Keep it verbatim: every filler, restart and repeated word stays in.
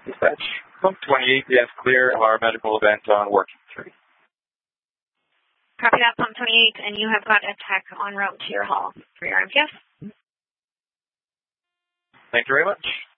Dispatch, pump twenty-eight, yes, clear of our medical event on working three. Copy that, pump twenty-eight, and you have got a tech en route to your hall for your M P S. Thank you very much.